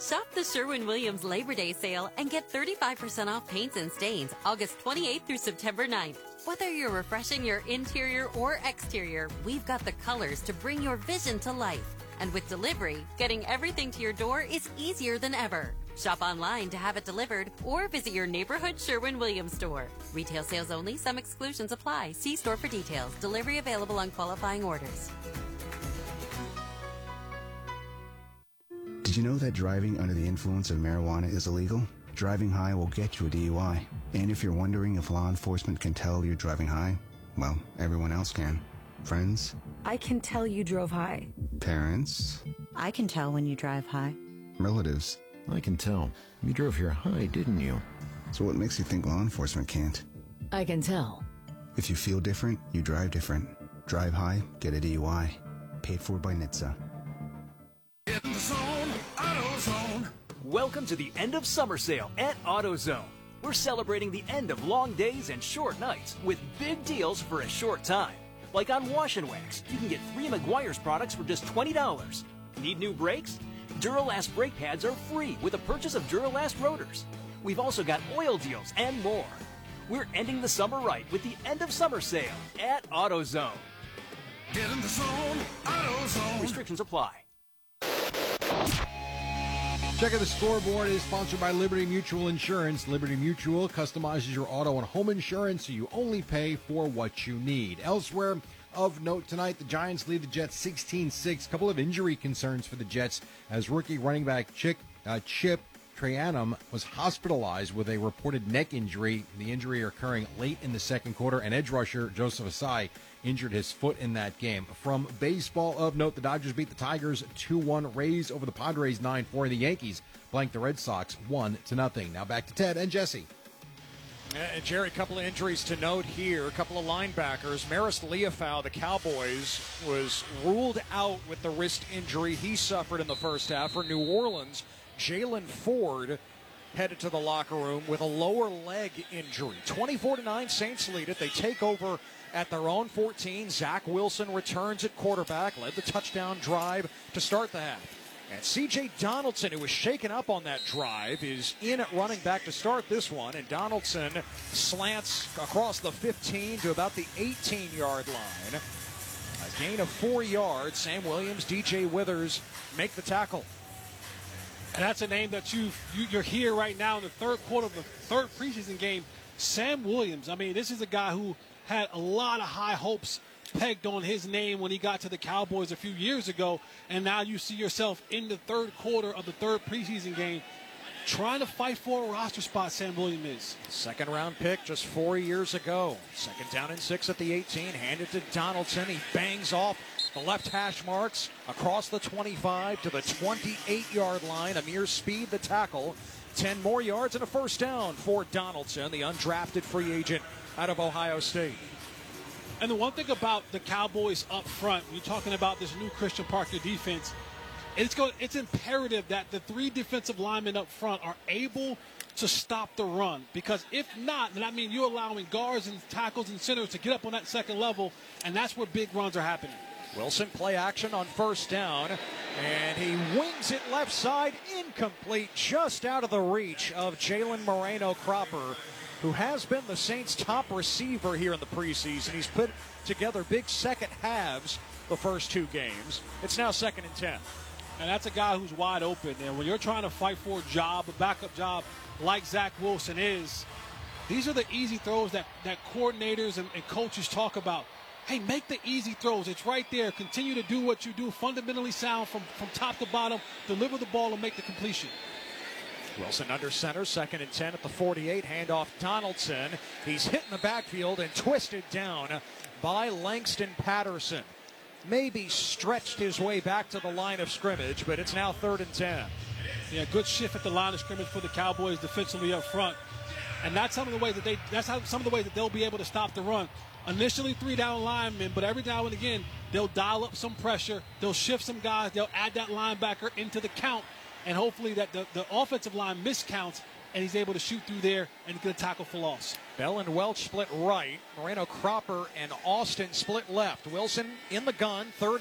Shop the Sherwin-Williams Labor Day sale and get 35% off paints and stains August 28th through September 9th. Whether you're refreshing your interior or exterior, we've got the colors to bring your vision to life. And with delivery, getting everything to your door is easier than ever. Shop online to have it delivered or visit your neighborhood Sherwin-Williams store. Retail sales only. Some exclusions apply. See store for details. Delivery available on qualifying orders. Did you know that driving under the influence of marijuana is illegal? Driving high will get you a DUI. And if you're wondering if law enforcement can tell you're driving high, well, everyone else can. Friends? I can tell you drove high. Parents? I can tell when you drive high. Relatives? I can tell. You drove here high, didn't you? So what makes you think law enforcement can't? I can tell. If you feel different, you drive different. Drive high, get a DUI. Paid for by NHTSA. Get in the zone, AutoZone. Welcome to the end of summer sale at AutoZone. We're celebrating the end of long days and short nights with big deals for a short time. Like on Wash and Wax, you can get 3 Meguiar's products for just $20. Need new brakes? Duralast brake pads are free with a purchase of Duralast rotors. We've also got oil deals and more. We're ending the summer right with the end of summer sale at AutoZone. Get in the zone, AutoZone. Restrictions apply. Check out the scoreboard. It is sponsored by Liberty Mutual Insurance. Liberty Mutual customizes your auto and home insurance so you only pay for what you need. Elsewhere of note tonight, the Giants lead the Jets 16-6. A couple of injury concerns for the Jets as rookie running back Chip Trayanum was hospitalized with a reported neck injury. The injury occurring late in the second quarter, and edge rusher Joseph Asai injured his foot in that game. From baseball of note, the Dodgers beat the Tigers 2-1. Rays over the Padres 9-4. The Yankees blanked the Red Sox 1-0. Now back to Ted and Jesse. And Jerry, a couple of injuries to note here. A couple of linebackers. Maris Leofau, the Cowboys, was ruled out with the wrist injury he suffered in the first half. For New Orleans, Jalen Ford headed to the locker room with a lower leg injury. 24-9, Saints lead it. They take over at their own 14. Zach Wilson returns at quarterback, led the touchdown drive to start the half. And C.J. Donaldson, who was shaken up on that drive, is in at running back to start this one. And Donaldson slants across the 15 to about the 18-yard line. A gain of 4 yards. Sam Williams, DJ Withers make the tackle. And that's a name that you're here right now in the third quarter of the third preseason game. Sam Williams. I mean, this is a guy who had a lot of high hopes pegged on his name when he got to the Cowboys a few years ago, and now you see yourself in the third quarter of the third preseason game trying to fight for a roster spot. Sam Williams is. Second round pick just 4 years ago. Second down and 6 at the 18. Handed to Donaldson. He bangs off the left hash marks across the 25 to the 28-yard line. Amir Speed, the tackle. 10 more yards and a first down for Donaldson, the undrafted free agent out of Ohio State. And the one thing about the Cowboys up front, when you're talking about this new Christian Parker defense, it's imperative that the 3 defensive linemen up front are able to stop the run. Because if not, then I mean you're allowing guards and tackles and centers to get up on that second level, and that's where big runs are happening. Wilson play action on first down, and he wings it left side, incomplete, just out of the reach of Jalen Moreno-Cropper, who has been the Saints' top receiver here in the preseason. He's put together big second halves the first 2 games. It's now 2nd and 10. And that's a guy who's wide open. And when you're trying to fight for a job, a backup job, like Zach Wilson is, these are the easy throws that coordinators and coaches talk about. Hey, make the easy throws. It's right there. Continue to do what you do. Fundamentally sound from top to bottom. Deliver the ball and make the completion. Wilson under center, 2nd and 10 at the 48. Handoff Donaldson. He's hit in the backfield and twisted down by Langston Patterson. Maybe stretched his way back to the line of scrimmage, but it's now 3rd and 10. Yeah, good shift at the line of scrimmage for the Cowboys defensively up front. And that's some of the ways that they'll be able to stop the run. Initially 3 down linemen, but every now and again they'll dial up some pressure. They'll shift some guys. They'll add that linebacker into the count. And hopefully that the offensive line miscounts and he's able to shoot through there and get a tackle for loss. Bell and Welch split right. Moreno-Cropper and Austin split left. Wilson in the gun, 3rd